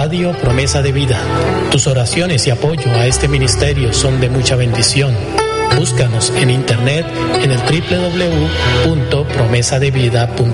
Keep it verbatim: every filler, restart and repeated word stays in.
Radio Promesa de Vida. Tus oraciones y apoyo a este ministerio son de mucha bendición. Búscanos en internet en el doble u doble u doble u punto promesa de vida punto com.